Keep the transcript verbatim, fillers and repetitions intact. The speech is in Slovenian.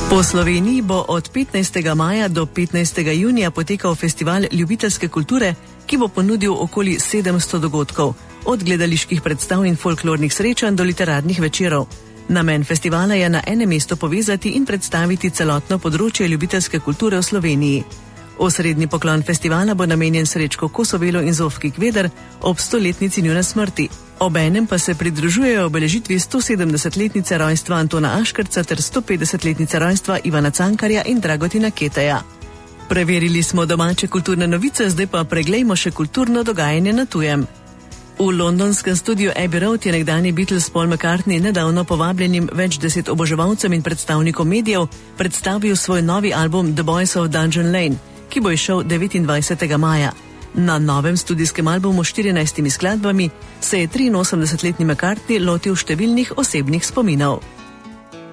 Po Sloveniji bo od petnajstega maja do petnajstega junija potekal festival ljubiteljske kulture, ki bo ponudil okoli sedemsto dogodkov, od gledaliških predstav in folklornih srečanj do literarnih večerov. Namen festivala je na enem mestu povezati in predstaviti celotno področje ljubiteljske kulture v Sloveniji. Osrednji poklon festivala bo namenjen Srečku Kosovelu in Zofki Kveder ob stoletnici njune smrti. Obenem pa se pridružujejo obeležitvi stosedemdesetletnice rojstva Antona Aškerca ter stopetdesetletnice rojstva Ivana Cankarja in Dragotina Keteja. Preverili smo domače kulturne novice, zdaj pa preglejmo še kulturno dogajanje na tujem. V londonskem studiu Abbey Road je nekdanji Beatles Paul McCartney nedavno povabljenim več deset oboževalcem in predstavnikom medijev predstavil svoj novi album The Boys of Dungeon Lane, ki bo izšel devetindvajsetega maja. Na novem studijskem albumu s štirinajstimi skladbami se je triinosemdesetletni McCartney lotil številnih osebnih spominov.